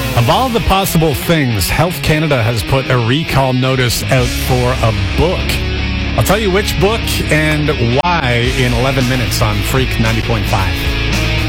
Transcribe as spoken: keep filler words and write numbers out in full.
Of all the possible things, Health Canada has put a recall notice out for a book. I'll tell you which book and why in eleven minutes on Freak ninety point five.